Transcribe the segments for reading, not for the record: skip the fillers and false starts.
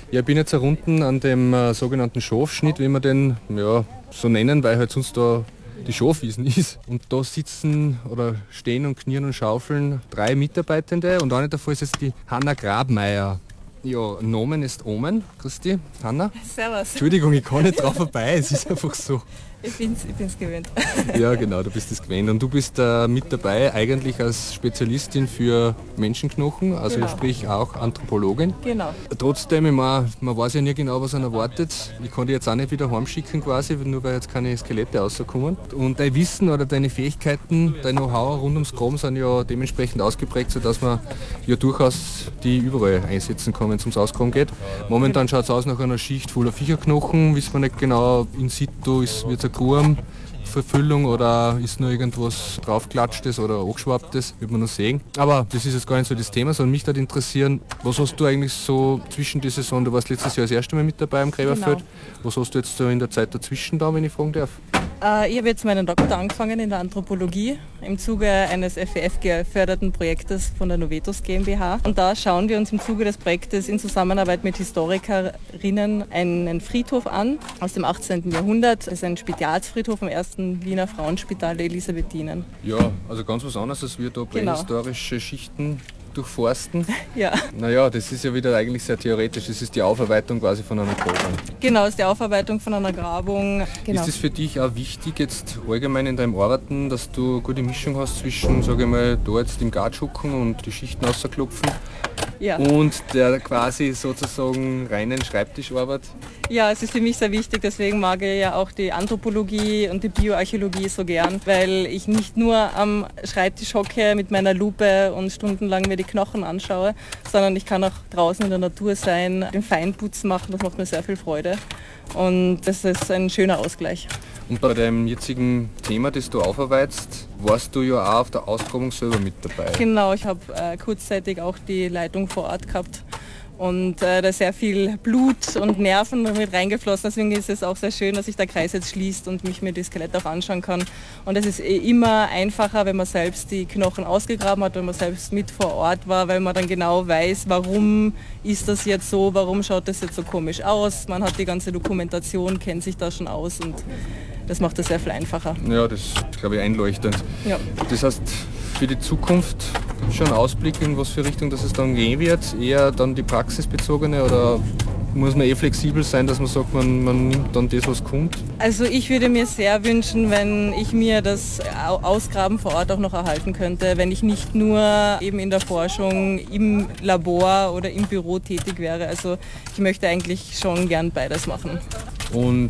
Ja, ich bin jetzt unten an dem sogenannten Schafschnitt, wie wir den so nennen, weil halt sonst da die Schafwiesen ist. Und da sitzen oder stehen und knien und schaufeln 3 Mitarbeitende und eine davon ist jetzt die Hanna Grabmeier. Ja, Nomen ist Omen. Grüß dich, Hanna. Servus. Entschuldigung, ich kann nicht drauf vorbei, es ist einfach so. Ich bin's gewöhnt. Ja, genau, du bist es gewöhnt. Und du bist mit dabei eigentlich als Spezialistin für Menschenknochen, also Genau. sprich auch Anthropologin. Genau. Trotzdem, man weiß ja nie genau, was einen erwartet. Ich kann dich jetzt auch nicht wieder heimschicken quasi, nur weil jetzt keine Skelette rauskommen. Und dein Wissen oder deine Fähigkeiten, dein Know-how rund ums Graben sind ja dementsprechend ausgeprägt, sodass man ja durchaus die überall einsetzen kann, wenn es ums Ausgraben geht. Momentan schaut es aus nach einer Schicht voller Viecherknochen, wissen wir nicht genau, in situ wird es eine Grubenverfüllung oder ist nur irgendwas draufklatschtes oder angeschwapptes, wird man noch sehen. Aber das ist jetzt gar nicht so das Thema, sondern mich würde interessieren, was hast du eigentlich so zwischen die Saison, du warst letztes Jahr das erste Mal mit dabei am Gräberfeld, Genau. Was hast du jetzt so in der Zeit dazwischen da, wenn ich fragen darf? Ich habe jetzt meinen Doktor angefangen in der Anthropologie im Zuge eines FEF-geförderten Projektes von der Novetus GmbH. Und da schauen wir uns im Zuge des Projektes in Zusammenarbeit mit Historikerinnen einen Friedhof an aus dem 18. Jahrhundert. Das ist ein Spitaliensfriedhof am ersten Wiener Frauenspital der Elisabethinen. Ja, also ganz was anderes, als wir da prähistorische Schichten durchforsten. Ja. Naja, das ist ja wieder eigentlich sehr theoretisch, das ist die Aufarbeitung quasi von einer Grabung. Genau, das ist die Aufarbeitung von einer Grabung. Genau. Ist es für dich auch wichtig, jetzt allgemein in deinem Arbeiten, dass du eine gute Mischung hast zwischen, sage ich mal, da jetzt im Gat schucken und die Schichten rausklopfen Ja. und der quasi sozusagen reinen Schreibtischarbeit? Ja, es ist für mich sehr wichtig, deswegen mag ich ja auch die Anthropologie und die Bioarchäologie so gern, weil ich nicht nur am Schreibtisch hocke mit meiner Lupe und stundenlang mir die Knochen anschaue, sondern ich kann auch draußen in der Natur sein, den Feinputz machen, das macht mir sehr viel Freude und das ist ein schöner Ausgleich. Und bei deinem jetzigen Thema, das du aufarbeitest, warst du ja auch auf der Ausgrabung selber mit dabei. Genau, ich habe kurzzeitig auch die Leitung vor Ort gehabt. Und da ist sehr viel Blut und Nerven mit reingeflossen. Deswegen ist es auch sehr schön, dass sich der Kreis jetzt schließt und mich mir die Skelette auch anschauen kann. Und es ist immer einfacher, wenn man selbst die Knochen ausgegraben hat, wenn man selbst mit vor Ort war, weil man dann genau weiß, warum ist das jetzt so, warum schaut das jetzt so komisch aus. Man hat die ganze Dokumentation, kennt sich da schon aus und das macht es sehr viel einfacher. Ja, das ist, glaube ich, einleuchtend. Ja. Das heißt, für die Zukunft schon Ausblick, in was für Richtung dass es dann gehen wird? Eher dann die praxisbezogene oder muss man flexibel sein, dass man sagt, man nimmt dann das, was kommt? Also ich würde mir sehr wünschen, wenn ich mir das Ausgraben vor Ort auch noch erhalten könnte, wenn ich nicht nur eben in der Forschung im Labor oder im Büro tätig wäre. Also ich möchte eigentlich schon gern beides machen. Und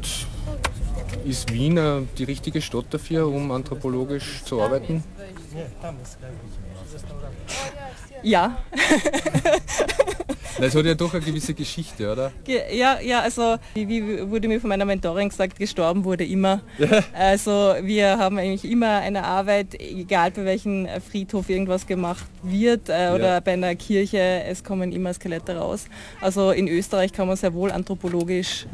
ist Wien die richtige Stadt dafür, um anthropologisch zu arbeiten? Ja. Das hat ja doch eine gewisse Geschichte, oder? Ja, also wie wurde mir von meiner Mentorin gesagt, gestorben wurde immer. Also wir haben eigentlich immer eine Arbeit, egal bei welchem Friedhof irgendwas gemacht wird oder bei einer Kirche, es kommen immer Skelette raus. Also in Österreich kann man sehr wohl anthropologisch